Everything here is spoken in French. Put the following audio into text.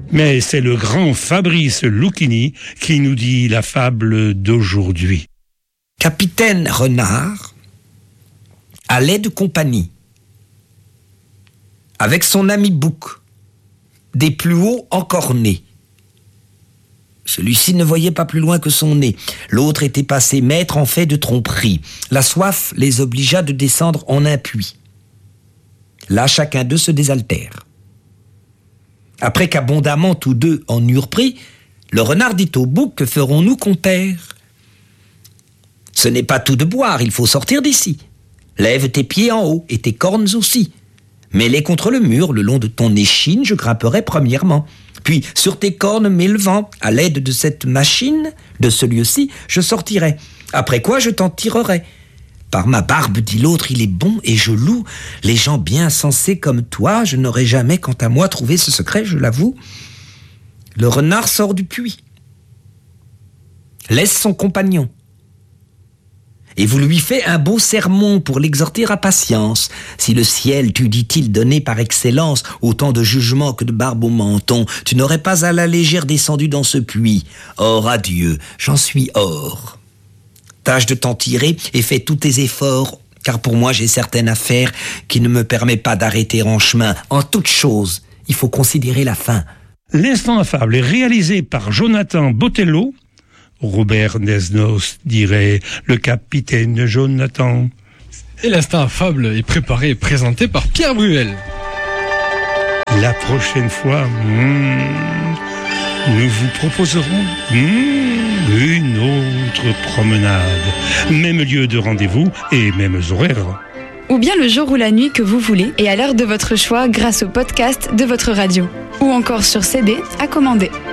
Mais c'est le grand Fabrice Lucchini qui nous dit la fable d'aujourd'hui. Capitaine Renard allait de compagnie avec son ami Bouc, des plus hauts encornés. Celui-ci ne voyait pas plus loin que son nez. L'autre était passé maître en fait de tromperie. La soif les obligea de descendre en un puits. Là, chacun d'eux se désaltère. Après qu'abondamment tous deux en eurent pris, le renard dit au bouc: que ferons-nous, compère ? Ce n'est pas tout de boire, il faut sortir d'ici. Lève tes pieds en haut et tes cornes aussi. Mets-les contre le mur, le long de ton échine, je grimperai premièrement. Puis, sur tes cornes m'élevant, à l'aide de cette machine, de ce lieu-ci, je sortirai. Après quoi, je t'en tirerai. Par ma barbe, dit l'autre, il est bon et je loue. Les gens bien sensés comme toi, je n'aurais jamais, quant à moi, trouvé ce secret, je l'avoue. Le renard sort du puits, laisse son compagnon, et vous lui fait un beau sermon pour l'exhorter à patience. Si le ciel t'eût, dit-il, donné par excellence autant de jugement que de barbe au menton, tu n'aurais pas à la légère descendu dans ce puits. Or, adieu, j'en suis hors. Tâche de t'en tirer et fais tous tes efforts, car pour moi j'ai certaine affaire qui ne me permet pas d'arrêter en chemin. En toute chose, il faut considérer la fin. L'instant à fable est réalisé par Jonathan Botello. Robert Desnos dirait le capitaine Jonathan. Et l'instant à fable est préparé et présenté par Pierre Bruel. La prochaine fois, nous vous proposerons une autre promenade. Même lieu de rendez-vous et mêmes horaires. Ou bien le jour ou la nuit que vous voulez et à l'heure de votre choix grâce au podcast de votre radio. Ou encore sur CD à commander.